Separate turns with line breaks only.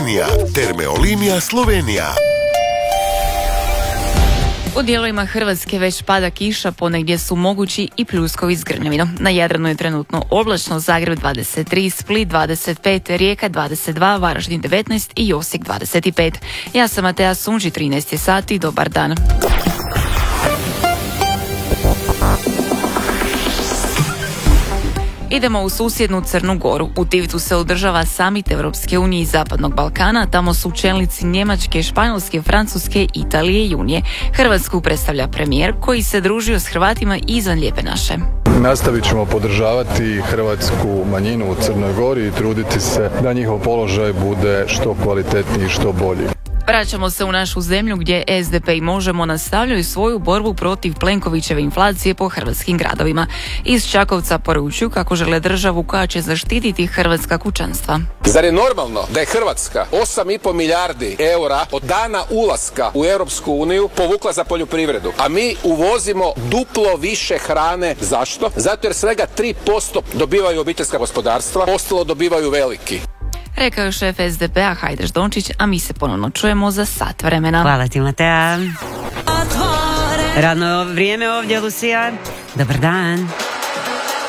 linija, Termeolinija Slovenija.
U dijelovima Hrvatske već pada kiša, ponegdje su mogući i pljuskovi s grmljavinom. Na Jadranu je trenutno oblačno, Zagreb 23, Split 25, Rijeka 22, Varaždin 19 i Osijek 25. Ja sam Matea Sunđi, 13 sati, dobar dan. Idemo u susjednu Crnu Goru. U Tivtu se održava samit Europske unije i Zapadnog Balkana. Tamo su čelnici Njemačke, Španjolske, Francuske, Italije i Unije. Hrvatsku predstavlja premijer koji se družio s Hrvatima izvan Lijepe naše.
Nastavit ćemo podržavati hrvatsku manjinu u Crnoj Gori i truditi se da njihov položaj bude što kvalitetniji i što bolji.
Vraćamo se u našu zemlju gdje SDP i Možemo nastavljaju svoju borbu protiv Plenkovićeve inflacije po hrvatskim gradovima. Iz Čakovca poručuju kako žele državu koja će zaštititi hrvatska kućanstva.
Zar je normalno da je Hrvatska 8,5 milijardi eura od dana ulaska u Europsku uniju povukla za poljoprivredu, a mi uvozimo duplo više hrane? Zašto? Zato jer svega 3% dobivaju obiteljska gospodarstva, ostalo dobivaju veliki.
Rekao je šef SDP-a Hajdaš Dončić, a mi se ponovno čujemo za sat vremena.
Hvala ti, Matea. Radno vrijeme ovdje, Lucija. Dobar dan.